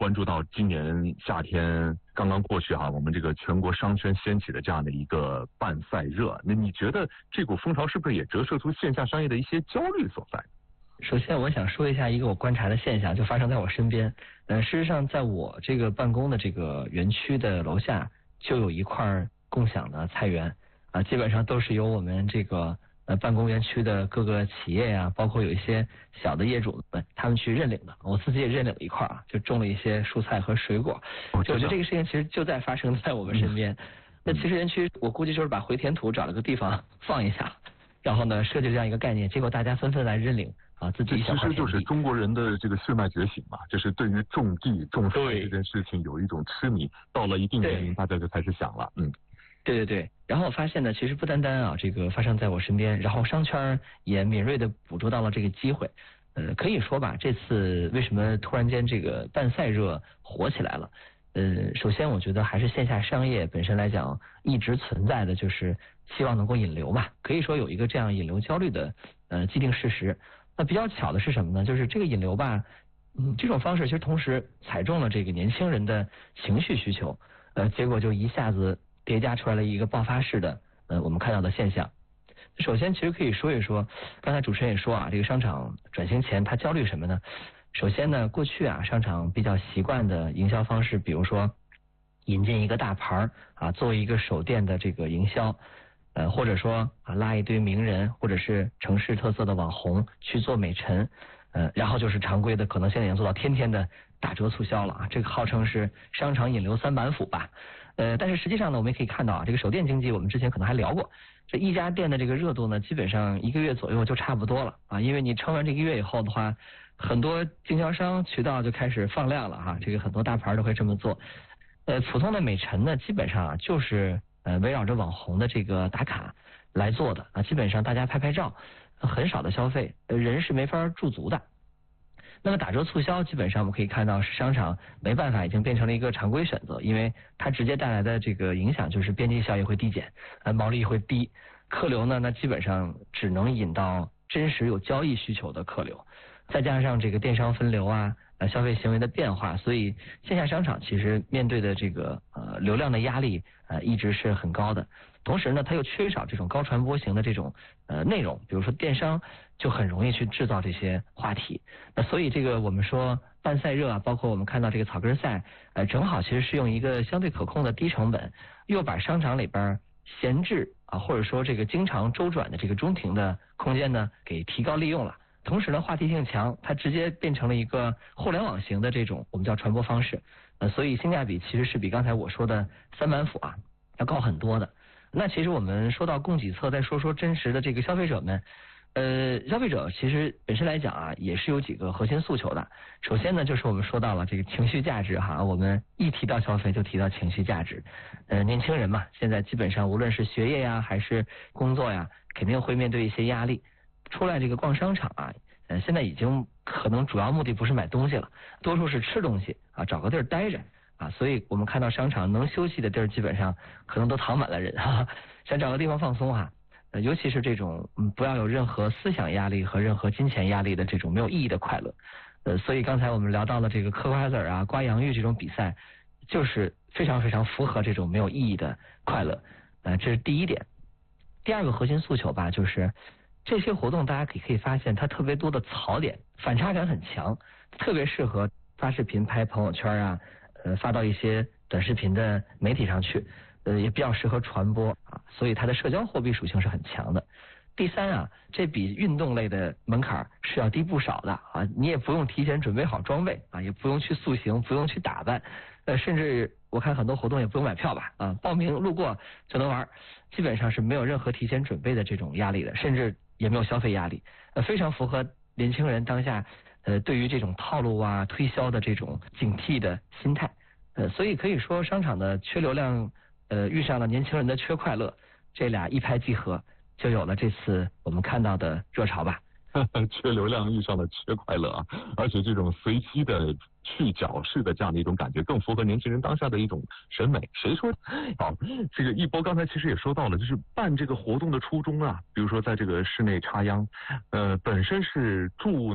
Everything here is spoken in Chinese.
关注到今年夏天刚刚过去哈，我们这个全国商圈掀起的这样的一个办赛热，那你觉得这股风潮是不是也折射出线下商业的一些焦虑所在？ 首先我想说一下一个我观察的现象，就发生在我身边。事实上在我这个办公的这个园区的楼下就有一块共享的菜园啊，基本上都是由我们这个办公园区的各个企业呀，包括有一些小的业主们，他们去认领的。我自己也认领了一块啊，就种了一些蔬菜和水果。我觉得这个事情其实就在发生在我们身边。那其实园区我估计就是把回填土找了个地方放一下，然后呢设计这样一个概念，结果大家纷纷来认领啊，自己一小块田地。 其实就是中国人的这个血脉觉醒嘛，就是对于种地种菜这件事情有一种痴迷，到了一定年龄大家就开始想了。 对，然后我发现呢，其实不单单啊，这个发生在我身边，然后商圈也敏锐的捕捉到了这个机会。可以说吧，这次为什么突然间这个办赛热火起来了？首先我觉得还是线下商业本身来讲一直存在的就是希望能够引流嘛，可以说有一个这样引流焦虑的既定事实。那比较巧的是什么呢？就是这个引流吧，这种方式其实同时踩中了这个年轻人的情绪需求，结果就一下子叠加出来了一个爆发式的我们看到的现象。首先其实可以说一说，刚才主持人也说啊，这个商场转型前它焦虑什么呢？首先呢，过去啊商场比较习惯的营销方式，比如说引进一个大牌啊，做一个首店的这个营销，或者说啊拉一堆名人或者是城市特色的网红去做美陈，然后就是常规的，可能现在已经做到天天的打折促销了啊，这个号称是商场引流三板斧吧。但是实际上呢，我们也可以看到啊，这个首店经济我们之前可能还聊过，这一家店的这个热度呢，基本上1个月左右就差不多了啊，因为你撑完这1个月以后的话，很多经销商渠道就开始放量了哈，这个很多大牌都会这么做。普通的美陈呢，基本上啊就是围绕着网红的这个打卡来做的啊，基本上大家拍拍照，很少的消费，人是没法驻足的。那么打折促销基本上我们可以看到是商场没办法已经变成了一个常规选择，因为它直接带来的这个影响就是边际效益会递减，毛利会低，客流呢那基本上只能引到真实有交易需求的客流，再加上这个电商分流啊，消费行为的变化，所以线下商场其实面对的这个流量的压力一直是很高的。同时呢，它又缺少这种高传播型的这种内容，比如说电商就很容易去制造这些话题。那所以这个我们说办赛热啊，包括我们看到这个草根赛，正好其实是用一个相对可控的低成本，又把商场里边闲置啊或者说这个经常周转的这个中庭的空间呢给提高利用了。同时呢，话题性强，它直接变成了一个互联网型的这种我们叫传播方式，所以性价比其实是比刚才我说的三板斧啊要高很多的。那其实我们说到供给侧，再说说真实的这个消费者们，消费者其实本身来讲啊，也是有几个核心诉求的。首先呢，就是我们说到了这个情绪价值哈，我们一提到消费就提到情绪价值。年轻人嘛，现在基本上无论是学业呀还是工作呀，肯定会面对一些压力。出来这个逛商场啊，现在已经可能主要目的不是买东西了，多数是吃东西啊，找个地儿待着啊，所以我们看到商场能休息的地儿基本上可能都躺满了人哈，想找个地方放松哈，尤其是这种不要有任何思想压力和任何金钱压力的这种没有意义的快乐，所以刚才我们聊到了这个嗑瓜子啊、刮洋芋这种比赛，就是非常非常符合这种没有意义的快乐，这是第一点。第二个核心诉求吧，就是这些活动大家可以发现它特别多的槽点，反差感很强，特别适合发视频拍朋友圈啊，发到一些短视频的媒体上去，也比较适合传播啊，所以它的社交货币属性是很强的。第三啊，这比运动类的门槛是要低不少的啊，你也不用提前准备好装备啊，也不用去塑形，不用去打扮，甚至我看很多活动也不用买票吧啊，报名路过就能玩，基本上是没有任何提前准备的这种压力的，甚至也没有消费压力，非常符合年轻人当下对于这种套路啊推销的这种警惕的心态，所以可以说商场的缺流量遇上了年轻人的缺快乐，这俩一拍即合，就有了这次我们看到的热潮吧。 缺流量遇上了缺快乐啊，而且这种随机的去角式的这样的一种感觉，更符合年轻人当下的一种审美。谁说好？这个一波刚才其实也说到了，就是办这个活动的初衷啊，比如说在这个室内插秧，本身是助